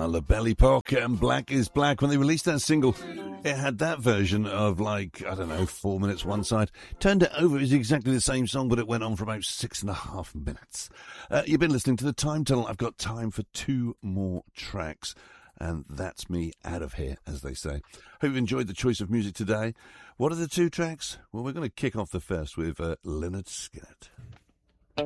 La Belle Epoque and Black is Black. When they released that single, it had that version of 4 minutes one side. Turned it over, it was exactly the same song, but it went on for about 6.5 minutes. You've been listening to The Time Tunnel. I've got time for 2 more tracks, and that's me out of here, as they say. Hope you've enjoyed the choice of music today. What are the 2 tracks? Well, we're going to kick off the first with Lynyrd Skynyrd.